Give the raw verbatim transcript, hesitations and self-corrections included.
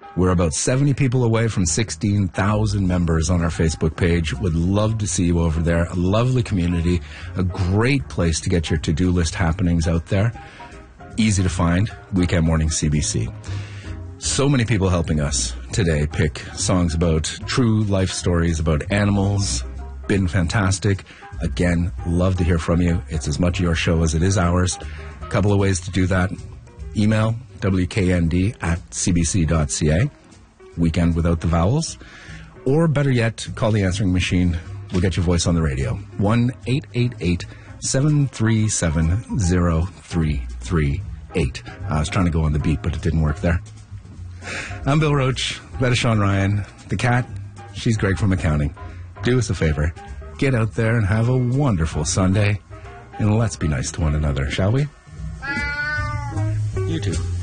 We're about seventy people away from sixteen thousand members on our Facebook page. Would love to see you over there. A lovely community, a great place to get your to-do list happenings out there. Easy to find, Weekend Morning C B C. So many people helping us today pick songs about true life stories, about animals. Been fantastic. Again, love to hear from you. It's as much your show as it is ours. A couple of ways to do that. Email W K N D at c b c dot c a, weekend without the vowels. Or better yet, call the answering machine. We'll get your voice on the radio. one eight eight eight, seven three seven, zero three three eight. I was trying to go on the beat, but it didn't work there. I'm Bill Roach, that is Sean Ryan. The cat, she's Greg from accounting. Do us a favor. Get out there and have a wonderful Sunday. And let's be nice to one another, shall we? You too.